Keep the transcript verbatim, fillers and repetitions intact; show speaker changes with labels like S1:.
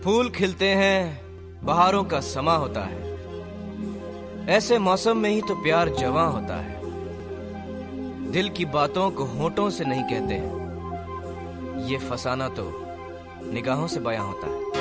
S1: फूल खिलते हैं, बहारों का समा होता है। ऐसे मौसम में ही तो प्यार जवां होता है। दिल की बातों को होठों से नहीं कहते हैं, ये फसाना तो निगाहों से बयां होता है।